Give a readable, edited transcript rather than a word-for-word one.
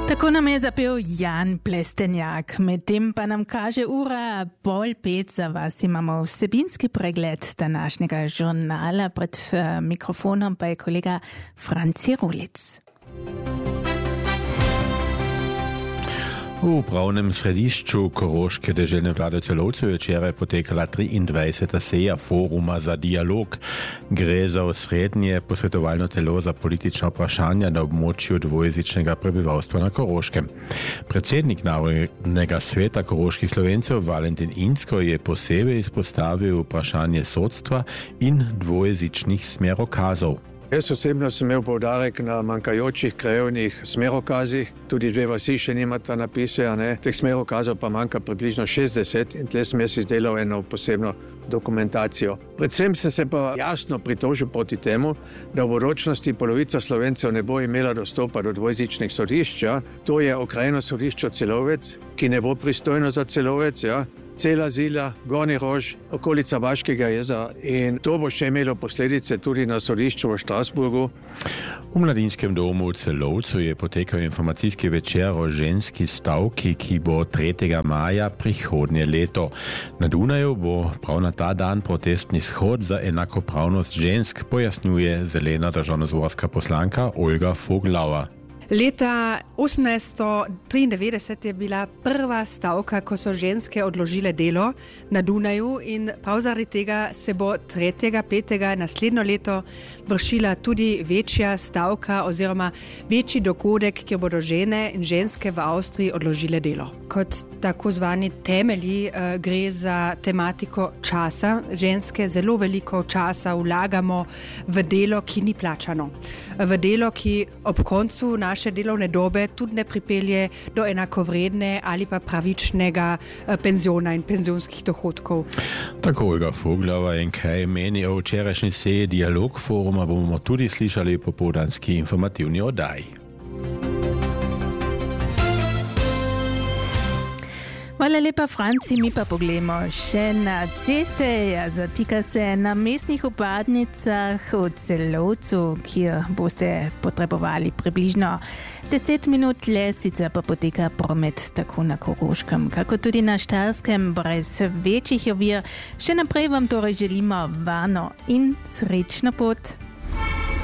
Tako nam je zapel Jan Plestenjak, medtem pa nam kaže ura pol pet. Za vas imamo vsebinski pregled današnjega žurnala. Pred mikrofonom pa je kolega Franci Rulic. V upravnem središču Koroške deželne vlade Celovcu je včeraj potekala 23. seja foruma za dialog. Gre za osrednje posvetovalno telo za politična vprašanja na območju dvojezičnega prebivalstva na Koroškem. Predsednik Narodnega sveta koroških Slovencev Valentin Inzko je posebej izpostavil vprašanje sodstva in dvojezičnih smerokazov. Jaz osebno sem imel poudarek na manjkajočih krajevnih smerokazih. Tudi dve vasi še nimata napise, Teh smerokazov pa manjka približno 60 in tle sem jaz izdelal eno posebno dokumentacijo. Predvsem sem se pa jasno pritožil proti temu, da v bodočnosti polovica Slovencev ne bo imela dostopa do dvojezičnih sodišč. To je okrajno sodišče Celovec, ki ne bo pristojno za Celovec, Cela Zila, Gornji Rož, okolica Baškega jezera, in to bo še imelo posledice tudi na sodišču v Strasburgu. V mladinskem domu v Celovcu je potekal informacijski večer o ženski stavki, ki bo 3. maja prihodnje leto. Na Dunaju bo prav na ta dan protestni shod za enakopravnost žensk, pojasnjuje zelena državnozborska poslanka Olga Voglauer. Leta 1893 je bila prva stavka, ko so ženske odložile delo na Dunaju, in prav zaradi tega se bo 3. 5. naslednjo leto vršila tudi večja stavka oziroma večji dogodek, kjer bodo žene in ženske v Avstriji odložile delo. Kot tako zvani temelji gre za tematiko časa. Ženske zelo veliko časa vlagamo v delo, ki ni plačano. V delo, ki ob koncu naše delovne dobe tudi ne pripelje do enakovredne ali pa pravičnega penziona in penzionskih dohodkov. Tako Olga Voglauer, in kaj meni o včerajšnji seji dialog foruma, bomo tudi slišali v popoldanski informativni oddaji. Hvala lepa, Franci. Mi pa poglejmo še na ceste. Zatika se na mestnih vpadnicah v Celovcu, kjer boste potrebovali približno 10 minut le, sicer pa poteka promet tako na Koroškem, kako tudi na Štajerskem, brez večjih ovir. Še naprej vam torej želimo varno in srečno pot.